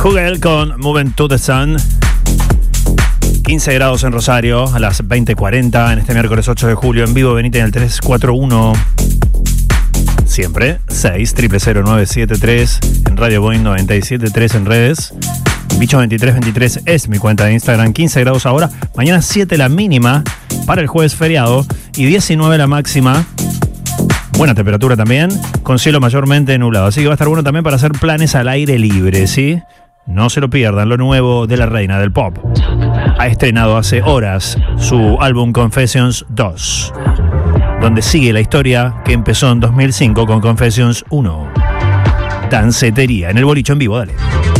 Jugel con Moving to the Sun. 15 grados en Rosario a las 20:40 en este miércoles 8 de julio. En vivo, venite en el 341. Siempre 6000973 en Radio Boeing 973 en redes. Bicho2323 es mi cuenta de Instagram. 15 grados ahora. Mañana 7 la mínima para el jueves feriado y 19 la máxima. Buena temperatura también, con cielo mayormente nublado. Así que va a estar bueno también para hacer planes al aire libre, ¿sí? No se lo pierdan, lo nuevo de la reina del pop. Ha estrenado hace horas su álbum Confessions 2, donde sigue la historia que empezó en 2005 con Confessions 1. Dancetería en el Bolicho en vivo, dale.